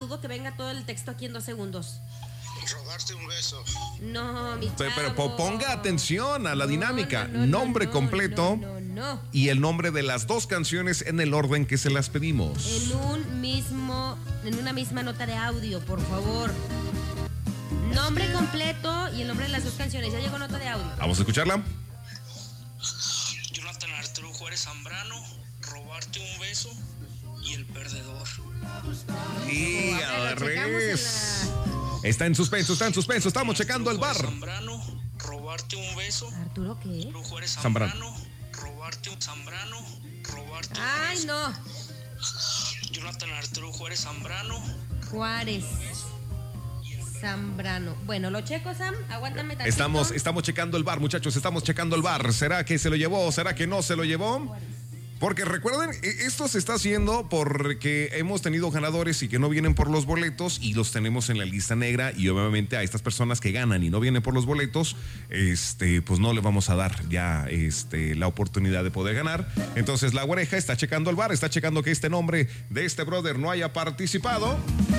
dudo que venga todo el texto aquí en 2 segundos. Robarte un beso. No, mi chavo. Pero ponga atención a la dinámica. Nombre completo y el nombre de las 2 canciones en el orden que se las pedimos. En una misma nota de audio, por favor. Nombre completo y el nombre de las 2 canciones. Ya llegó nota de audio. Vamos a escucharla. Jonathan Arturo Juárez Zambrano, robarte un beso y el perdedor. Y al revés. Checamos Está en suspenso. Estamos checando el bar. Zambrano, robarte un beso. ¿Arturo qué? Arturo Juárez Zambrano. robarte un Ay, beso. no. Jonathan Arturo Juárez Zambrano. Juárez Zambrano. Bueno, lo checo, Sam. Aguántame tantito. Estamos checando el bar, muchachos. Estamos checando el bar. ¿Será que se lo llevó? ¿Será que no se lo llevó? Porque recuerden, esto se está haciendo porque hemos tenido ganadores y que no vienen por los boletos y los tenemos en la lista negra, y obviamente a estas personas que ganan y no vienen por los boletos, pues no le vamos a dar ya la oportunidad de poder ganar. Entonces la Güereja está checando el bar, está checando que este nombre de este brother no haya participado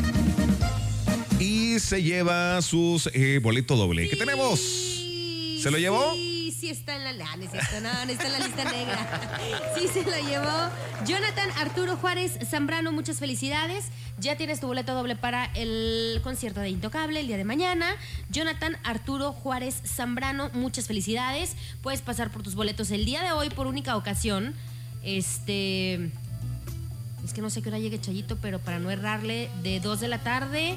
y se lleva sus boleto doble. ¿Qué tenemos? ¿Se lo llevó? Sí, está en la lista negra. Sí, se lo llevó Jonathan Arturo Juárez Zambrano. Muchas felicidades. Ya tienes tu boleto doble para el concierto de Intocable el día de mañana. Jonathan Arturo Juárez Zambrano, muchas felicidades. Puedes pasar por tus boletos el día de hoy por única ocasión. Es que no sé qué hora llegue Chayito, pero para no errarle, de 2 de la tarde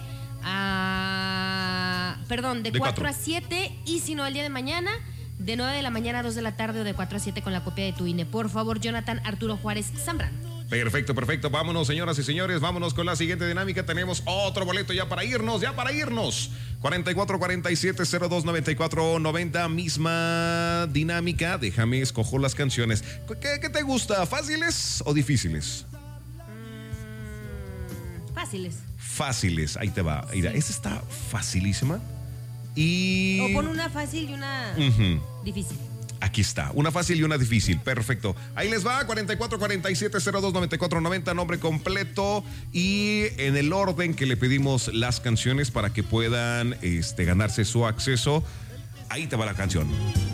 de 4 a 7, y si no el día de mañana de 9 de la mañana a 2 de la tarde o de 4 a 7 con la copia de tu INE. Por favor, Jonathan Arturo Juárez Zambrano. Perfecto. Vámonos, señoras y señores, vámonos con la siguiente dinámica. Tenemos otro boleto ya para irnos. 4447-029490, misma dinámica. Déjame escoger las canciones. ¿Qué te gusta? ¿Fáciles o difíciles? Fáciles, ahí te va. Mira, esta está facilísima. O pon una fácil y una difícil. Aquí está, una fácil y una difícil. Perfecto. Ahí les va, 4447-029490, nombre completo y en el orden que le pedimos las canciones para que puedan ganarse su acceso. Ahí te va la canción.